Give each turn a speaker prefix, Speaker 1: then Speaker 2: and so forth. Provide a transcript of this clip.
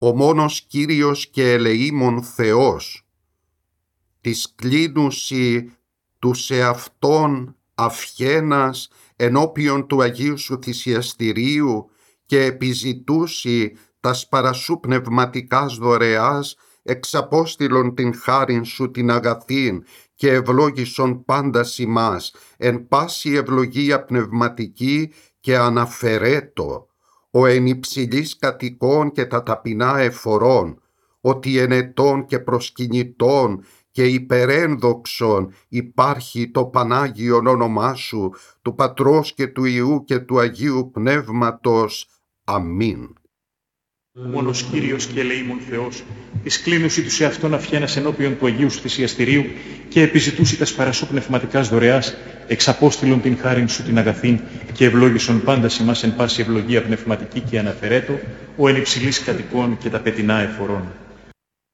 Speaker 1: ο μόνος Κύριος και ελεήμων Θεός, της κλίνουσι του σε Αυτόν αυχένας ενώπιον του Αγίου Σου θυσιαστηρίου και επιζητούσι τας παρασού πνευματικάς δωρεάς, εξαπόστηλον την χάριν Σου την αγαθήν και ευλόγησον πάντας ημάς, εν πάση ευλογία πνευματική και αναφερέτο, ο εν υψηλής κατοικών και τα ταπεινά εφορών, ότι εν ετών και προσκυνητών και υπερένδοξον υπάρχει το Πανάγιον όνομά Σου, του Πατρός και του Υιού και του Αγίου Πνεύματος. Αμήν.
Speaker 2: Μόνος Κύριος και ελεήμων Θεός, της κλίνουσι του σε Αυτόν αυχένας ενώπιον του Αγίου Σου θυσιαστηρίου και επιζητούσι τας παρασού πνευματικάς δωρεάς, εξαπόστηλον την χάριν Σου την αγαθήν και ευλόγησον πάντας ημάς εν πάση ευλογία πνευματική και αναφερέτο, ο εν υψηλής κατοικών και τα πετεινά εφορών.